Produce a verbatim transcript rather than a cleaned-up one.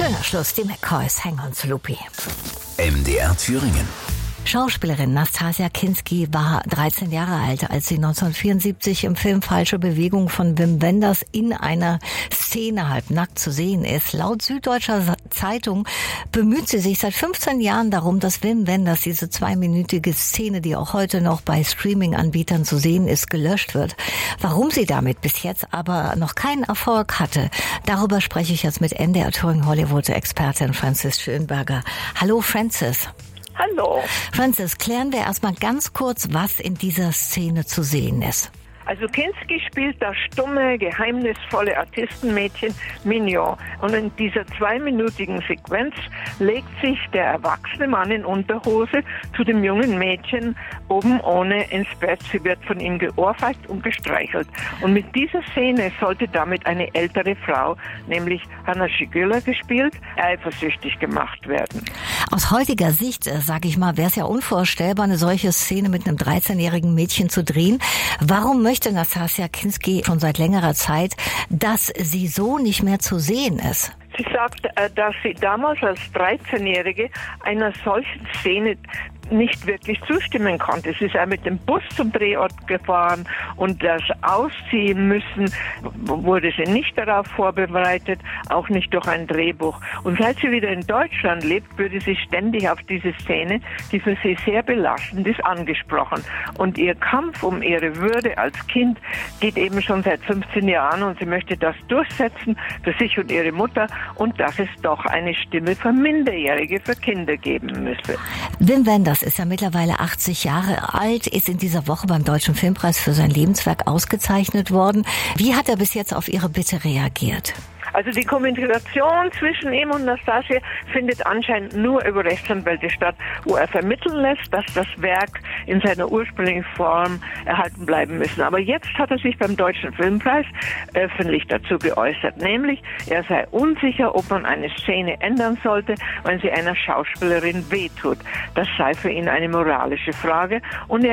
Schöner Schluss, die McCoys, Hang on Sloopy. M D R Thüringen. Schauspielerin Nastassja Kinski war dreizehn Jahre alt, als sie neunzehnhundertvierundsiebzig im Film Falsche Bewegung von Wim Wenders in einer Szene halbnackt zu sehen ist. Laut Süddeutscher Zeitung bemüht sie sich seit fünfzehn Jahren darum, dass Wim Wenders diese zweiminütige Szene, die auch heute noch bei Streaming-Anbietern zu sehen ist, gelöscht wird. Warum sie damit bis jetzt aber noch keinen Erfolg hatte, darüber spreche ich jetzt mit M D R Thüringen Hollywood-Expertin Frances Schönberger. Hallo Frances. Hallo. Frances, klären wir erstmal ganz kurz, was in dieser Szene zu sehen ist. Also Kinski spielt das stumme, geheimnisvolle Artistenmädchen Mignon. Und in dieser zweiminütigen Sequenz legt sich der erwachsene Mann in Unterhose zu dem jungen Mädchen oben ohne ins Bett. Sie wird von ihm geohrfeigt und gestreichelt. Und mit dieser Szene sollte damit eine ältere Frau, nämlich Hanna Schygulla gespielt, eifersüchtig gemacht werden. Aus heutiger Sicht, sage ich mal, wäre es ja unvorstellbar, eine solche Szene mit einem dreizehnjährigen Mädchen zu drehen. Warum möchte Nastassja Kinski schon seit längerer Zeit, dass sie so nicht mehr zu sehen ist? Sie sagt, dass sie damals als dreizehnjährige einer solchen Szene nicht wirklich zustimmen konnte. Sie ist ja mit dem Bus zum Drehort gefahren und das Ausziehen müssen wurde sie nicht darauf vorbereitet, auch nicht durch ein Drehbuch. Und seit sie wieder in Deutschland lebt, würde sie ständig auf diese Szene, die für sie sehr belastend ist, angesprochen. Und ihr Kampf um ihre Würde als Kind geht eben schon seit fünfzehn Jahren und sie möchte das durchsetzen für sich und ihre Mutter und dass es doch eine Stimme für Minderjährige, für Kinder geben müsse. Wim Wenders ist ja mittlerweile achtzig Jahre alt, ist in dieser Woche beim Deutschen Filmpreis für sein Lebenswerk ausgezeichnet worden. Wie hat er bis jetzt auf Ihre Bitte reagiert? Also die Kommunikation zwischen ihm und Nastassja findet anscheinend nur über Rechtsanwälte statt, wo er vermitteln lässt, dass das Werk in seiner ursprünglichen Form erhalten bleiben müsse. Aber jetzt hat er sich beim Deutschen Filmpreis öffentlich dazu geäußert, nämlich er sei unsicher, ob man eine Szene ändern sollte, wenn sie einer Schauspielerin wehtut. Das sei für ihn eine moralische Frage und er